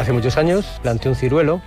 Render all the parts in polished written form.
Hace muchos años planté un ciruelo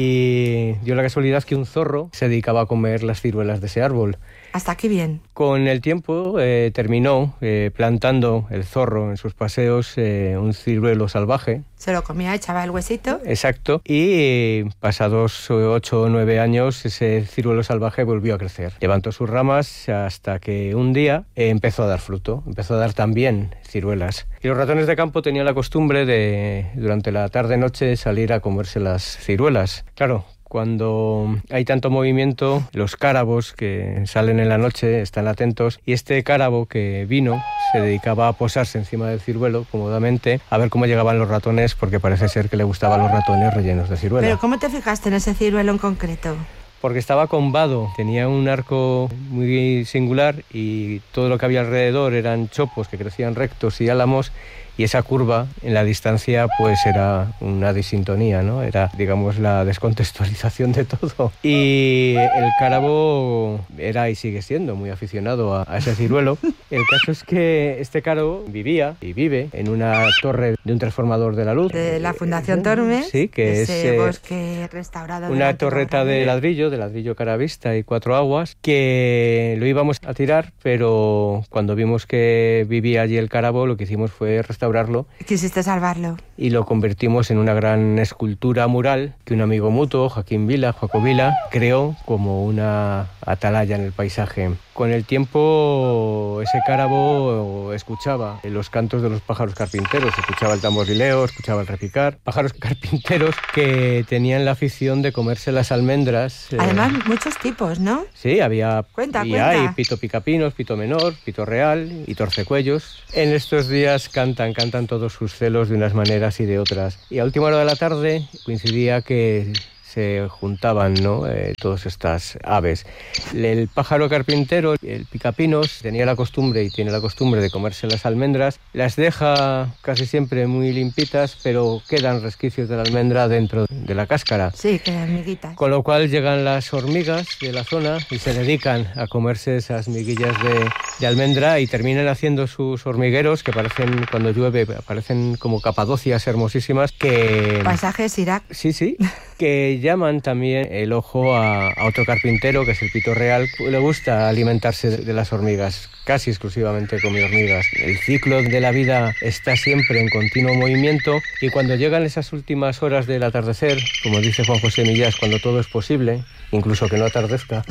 y dio la casualidad que un zorro se dedicaba a comer las ciruelas de ese árbol. Hasta aquí bien. Con el tiempo terminó plantando el zorro en sus paseos un ciruelo salvaje. Se lo comía, echaba el huesito. Exacto. Y pasados 8 o 9 años ese ciruelo salvaje volvió a crecer. Levantó sus ramas hasta que un día empezó a dar fruto. Empezó a dar también ciruelas. Y los ratones de campo tenían la costumbre de, durante la tarde-noche, salir a comerse las ciruelas. Claro, cuando hay tanto movimiento, los cárabos que salen en la noche están atentos y este cárabo que vino se dedicaba a posarse encima del ciruelo cómodamente a ver cómo llegaban los ratones, porque parece ser que le gustaban los ratones rellenos de ciruela. ¿Pero cómo te fijaste en ese ciruelo en concreto? Porque estaba combado, tenía un arco muy singular y todo lo que había alrededor eran chopos que crecían rectos y álamos, y esa curva en la distancia pues era una disintonía, ¿no? Era, digamos, la descontextualización de todo. Y el cárabo era y sigue siendo muy aficionado a ese ciruelo. El caso es que este cárabo vivía y vive en una torre de un transformador de la luz. De la Fundación Tormes. Sí, que ese es bosque restaurado. una torreta de ladrillo caravista y 4 aguas, que lo íbamos a tirar, pero cuando vimos que vivía allí el cárabo, lo que hicimos fue restaurarlo. Quisiste salvarlo. Y lo convertimos en una gran escultura mural que un amigo mutuo, Jacob Vila, creó como una atalaya en el paisaje. Con el tiempo ese cárabo escuchaba los cantos de los pájaros carpinteros, escuchaba el tamborileo, escuchaba el repicar. Pájaros carpinteros que tenían la afición de comerse las almendras. Además, muchos tipos, ¿no? Sí, había Cuenta. Hay pito picapinos, pito menor, pito real y torcecuellos. En estos días cantan todos sus celos de unas maneras y de otras. Y a última hora de la tarde coincidía que se juntaban, ¿no? Todas estas aves. El pájaro carpintero, el picapinos, tenía la costumbre y tiene la costumbre de comerse las almendras. Las deja casi siempre muy limpitas, pero quedan resquicios de la almendra dentro de la cáscara. Sí, quedan miguitas. Con lo cual llegan las hormigas de la zona y se dedican a comerse esas miguillas de almendra y terminan haciendo sus hormigueros que parecen, cuando llueve, parecen como capadocias hermosísimas que... Paisajes Irak. Sí, que llaman también el ojo a otro carpintero, que es el pito real. Le gusta alimentarse de las hormigas, casi exclusivamente come hormigas. El ciclo de la vida está siempre en continuo movimiento y cuando llegan esas últimas horas del atardecer, como dice Juan José Millás, cuando todo es posible, incluso que no atardezca,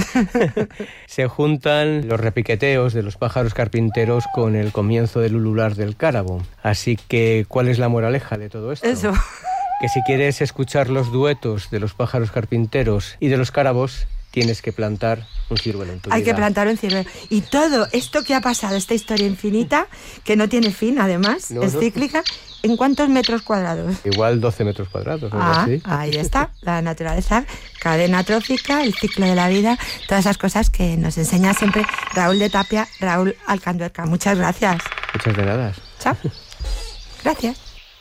se juntan los repiqueteos de los pájaros carpinteros con el comienzo del ulular del cárabo. Así que, ¿cuál es la moraleja de todo esto? Eso. Que si quieres escuchar los duetos de los pájaros carpinteros y de los cárabos, tienes que plantar un ciruelo en tu vida. Hay que plantar un ciruelo. Y todo esto que ha pasado, esta historia infinita, que no tiene fin, además, es cíclica, ¿en cuántos metros cuadrados? Igual 12 metros cuadrados. ¿Sí? Ahí está, la naturaleza, cadena trófica, el ciclo de la vida, todas esas cosas que nos enseña siempre Raúl de Tapia, Raúl Alcanduerca. Muchas gracias. Muchas de nada. Chao. Gracias.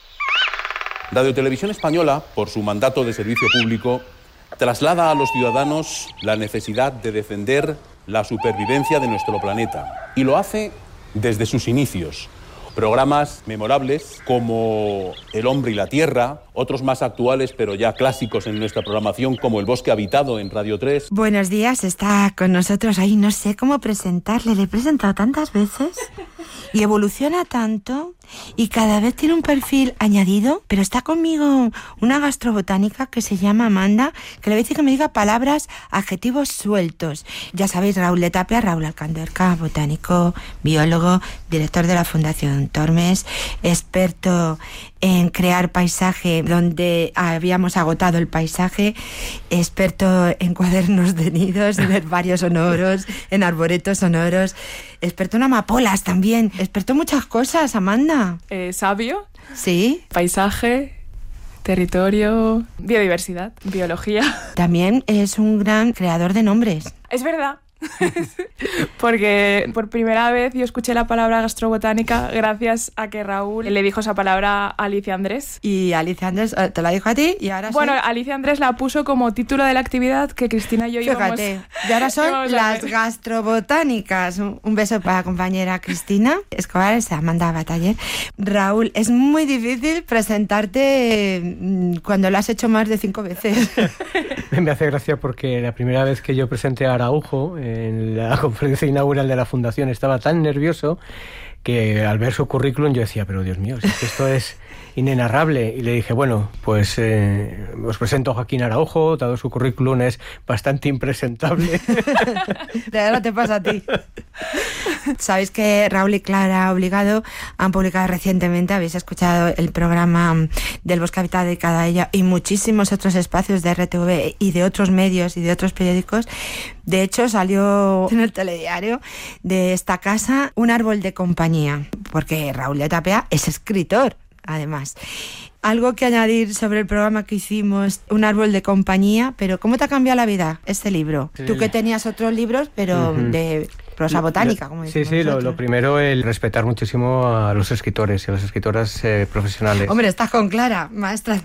Radio Televisión Española, por su mandato de servicio público, traslada a los ciudadanos la necesidad de defender la supervivencia de nuestro planeta. Y lo hace desde sus inicios. Programas memorables como El hombre y la tierra, otros más actuales pero ya clásicos en nuestra programación como El bosque habitado en Radio 3. Buenos días, está con nosotros ahí, no sé cómo presentarle, le he presentado tantas veces y evoluciona tanto y cada vez tiene un perfil añadido, pero está conmigo una gastrobotánica que se llama Amanda, que le voy a decir que me diga palabras, adjetivos sueltos. Ya sabéis, Raúl de Tapia, Raúl Alcanduerca, botánico, biólogo, director de la Fundación Tormes, experto en crear paisaje donde habíamos agotado el paisaje, experto en cuadernos de nidos, en herbarios sonoros, en arboretos sonoros, experto en amapolas también, experto en muchas cosas, Amanda. Sabio. Sí. Paisaje, territorio, biodiversidad, biología. También es un gran creador de nombres. Es verdad. Porque por primera vez yo escuché la palabra gastrobotánica gracias a que Raúl le dijo esa palabra a Alicia Andrés. Y Alicia Andrés te la dijo a ti y ahora Bueno, Alicia Andrés la puso como título de la actividad que Cristina y yo íbamos... Fíjate, y ahora son las gastrobotánicas. Un beso para la compañera Cristina Escobar, se mandaba a taller. Raúl, es muy difícil presentarte cuando lo has hecho más de 5 veces. Me hace gracia porque la primera vez que yo presenté a Araujo en la conferencia inaugural de la Fundación estaba tan nervioso que al ver su currículum yo decía, pero Dios mío, si esto es inenarrable. Y le dije, bueno, pues os presento a Joaquín Araujo, dado su currículum es bastante impresentable. De ahora te pasa a ti. Sabéis que Raúl y Clara Obligado han publicado recientemente, habéis escuchado el programa del Bosque Habitat dedicado a ella y muchísimos otros espacios de RTV y de otros medios y de otros periódicos. De hecho, salió en el telediario de esta casa un árbol de compañía, porque Raúl de Tapia es escritor, además. Algo que añadir sobre el programa que hicimos, un árbol de compañía, pero ¿cómo te ha cambiado la vida este libro? Sí. Tú que tenías otros libros, pero de prosa botánica, como decimos. Sí, lo primero, el respetar muchísimo a los escritores y a las escritoras profesionales. Hombre, estás con Clara, maestras.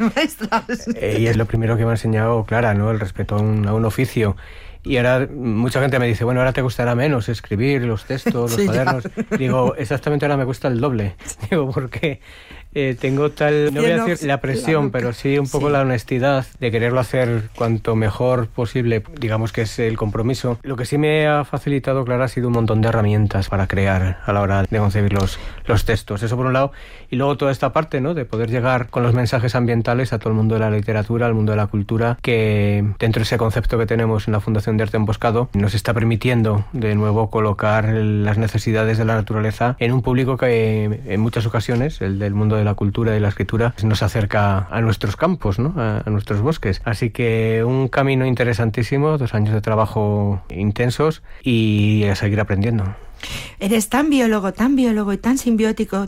Y es lo primero que me ha enseñado Clara, ¿no? El respeto a un oficio. Y ahora mucha gente me dice, bueno, ahora te gustará menos escribir los textos, los cuadernos. Ya. Digo, exactamente ahora me cuesta el doble. Digo, porque tengo tal, no voy a decir la presión, pero sí un poco la honestidad de quererlo hacer cuanto mejor posible, digamos que es el compromiso. Lo que sí me ha facilitado, Clara, ha sido un montón de herramientas para crear a la hora de concebir los textos. Eso por un lado. Y luego toda esta parte, ¿no?, de poder llegar con los mensajes ambientales a todo el mundo de la literatura, al mundo de la cultura, que dentro de ese concepto que tenemos en la Fundación de Arte Emboscado nos está permitiendo de nuevo colocar las necesidades de la naturaleza en un público que en muchas ocasiones, el del mundo de la cultura y de la escritura, nos acerca a nuestros campos, ¿no?, a nuestros bosques. Así que un camino interesantísimo, 2 años de trabajo intensos y a seguir aprendiendo. Eres tan biólogo y tan simbiótico,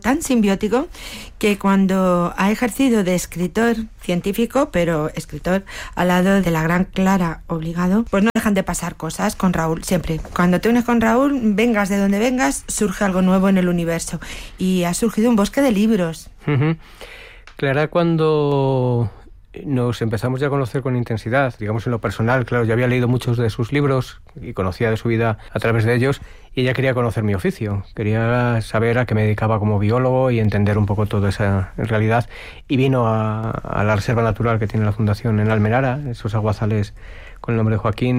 que cuando ha ejercido de escritor científico, pero escritor al lado de la gran Clara Obligado, pues no dejan de pasar cosas con Raúl, siempre. Cuando te unes con Raúl, vengas de donde vengas, surge algo nuevo en el universo. Y ha surgido un bosque de libros. Uh-huh. Clara, cuando nos empezamos ya a conocer con intensidad, digamos en lo personal, claro, yo había leído muchos de sus libros y conocía de su vida a través de ellos, y ella quería conocer mi oficio, quería saber a qué me dedicaba como biólogo y entender un poco toda esa realidad, y vino a la reserva natural que tiene la Fundación en Almenara, esos aguazales con el nombre de Joaquín,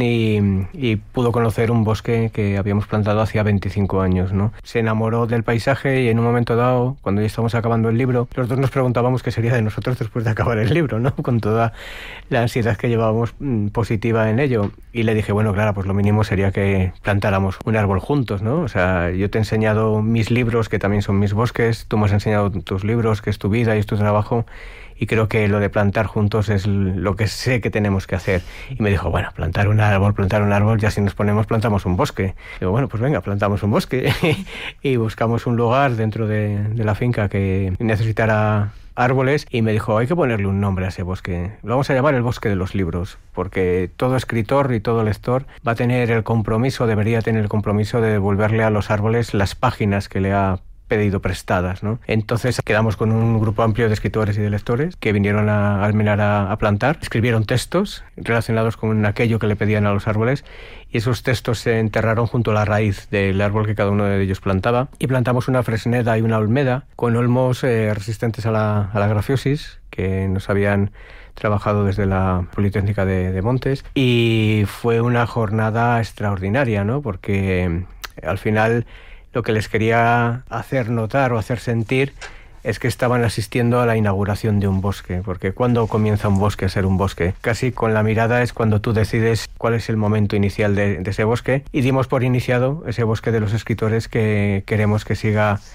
y pudo conocer un bosque que habíamos plantado hacía 25 años, ¿no? Se enamoró del paisaje y en un momento dado, cuando ya estábamos acabando el libro, los dos nos preguntábamos qué sería de nosotros después de acabar el libro, ¿no?, con toda la ansiedad que llevábamos positiva en ello. Y le dije, bueno, Clara, pues lo mínimo sería que plantáramos un árbol juntos, ¿no? O sea, yo te he enseñado mis libros, que también son mis bosques, tú me has enseñado tus libros, que es tu vida y es tu trabajo, y creo que lo de plantar juntos es lo que sé que tenemos que hacer. Y me dijo, bueno, plantar un árbol, ya si nos ponemos plantamos un bosque. Digo, bueno, pues venga, plantamos un bosque y buscamos un lugar dentro de la finca que necesitara árboles, y me dijo, hay que ponerle un nombre a ese bosque. Lo vamos a llamar el bosque de los libros, porque todo escritor y todo lector va a tener el compromiso, debería tener el compromiso de devolverle a los árboles las páginas que le ha pedido prestadas, ¿no? Entonces quedamos con un grupo amplio de escritores y de lectores que vinieron a Almenara a plantar, escribieron textos relacionados con aquello que le pedían a los árboles, y esos textos se enterraron junto a la raíz del árbol que cada uno de ellos plantaba, y plantamos una fresneda y una olmeda con olmos resistentes a la grafiosis, que nos habían trabajado desde la Politécnica de Montes, y fue una jornada extraordinaria, ¿no?, porque al final lo que les quería hacer notar o hacer sentir es que estaban asistiendo a la inauguración de un bosque, porque cuando comienza un bosque a ser un bosque, casi con la mirada es cuando tú decides cuál es el momento inicial de ese bosque, y dimos por iniciado ese bosque de los escritores que queremos que siga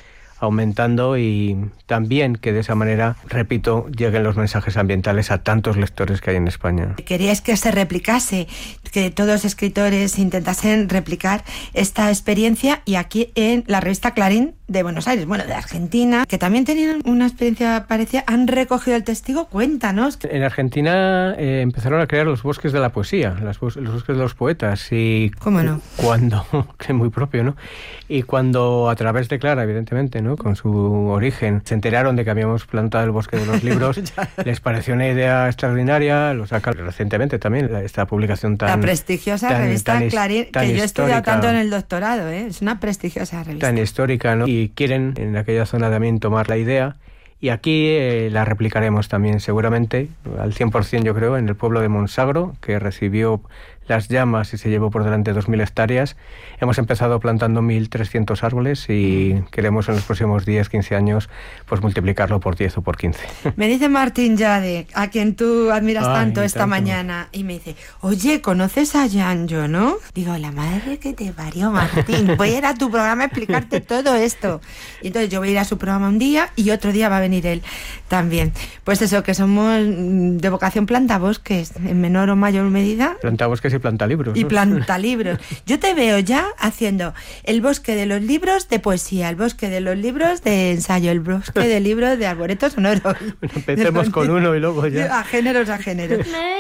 aumentando y también que de esa manera, repito, lleguen los mensajes ambientales a tantos lectores que hay en España. Queríais que se replicase, que todos los escritores intentasen replicar esta experiencia, y aquí en la revista Clarín de Buenos Aires, bueno, de Argentina, que también tenían una experiencia parecida, han recogido el testigo. Cuéntanos. En Argentina empezaron a crear los bosques de la poesía, los bosques de los poetas, y ¿cómo no? Cuando, que es muy propio, ¿no? Y cuando a través de Clara, evidentemente, ¿no?, con su origen, se enteraron de que habíamos plantado el bosque de los libros, les pareció una idea extraordinaria, lo saca recientemente también, esta publicación tan... La prestigiosa revista Clarín, que yo he estudiado tanto en el doctorado, ¿eh? Es una prestigiosa revista. Tan histórica, ¿no? Y quieren en aquella zona también tomar la idea, y aquí la replicaremos también seguramente, al 100% yo creo, en el pueblo de Monsagro, que recibió las llamas y se llevó por delante 2.000 hectáreas. Hemos empezado plantando 1.300 árboles y queremos en los próximos 10-15 años pues multiplicarlo por 10 o por 15. Me dice Martín Yade, a quien tú admiras tanto esta mañana, y me dice, oye, ¿conoces a Yanjo, no? Digo, la madre que te parió, Martín, voy a ir a tu programa a explicarte todo esto. Y entonces yo voy a ir a su programa un día y otro día va a venir él también. Pues eso, que somos de vocación plantabosques, en menor o mayor medida. Plantabosques y plantalibros. Y ¿no? plantalibros. Yo te veo ya haciendo el bosque de los libros de poesía, el bosque de los libros de ensayo, el bosque de libros de arboretos sonoros. Bueno, empecemos con uno y luego ya. A géneros.